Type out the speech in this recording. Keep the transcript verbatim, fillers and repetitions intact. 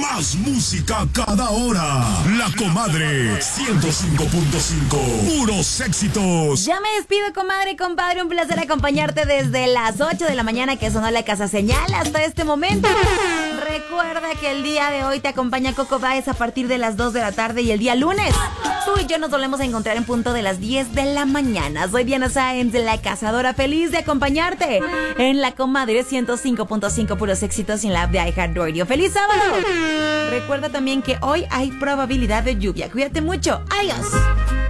Más música cada hora. La Comadre ciento cinco punto cinco. Puros éxitos. Ya me despido, comadre, compadre. Un placer acompañarte desde las ocho de la mañana que sonó la Casa Señal hasta este momento. Recuerda que el día de hoy te acompaña Coco Báez a partir de las dos de la tarde y el día lunes tú y yo nos volvemos a encontrar en punto de las diez de la mañana. Soy Diana Sáenz, la cazadora, feliz de acompañarte en La Comadre ciento cinco punto cinco, puros éxitos en la app de iHeartRadio. ¡Feliz sábado! Recuerda también que hoy hay probabilidad de lluvia. Cuídate mucho. ¡Adiós!